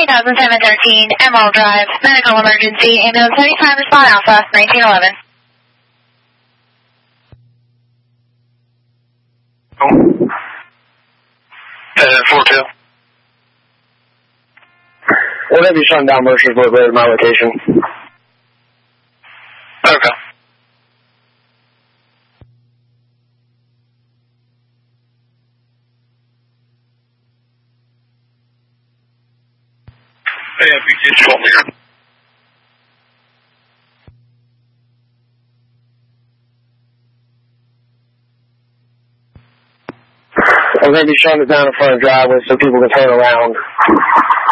3713 Emerald Drive, medical emergency, ambulance 35 respond Alpha, 1911. Oh. 42. Whatever you shut down Mercersburg Road, my location. Okay. Yeah, big digital here. I'm going to be shutting it down in front of the driveway so people can turn around.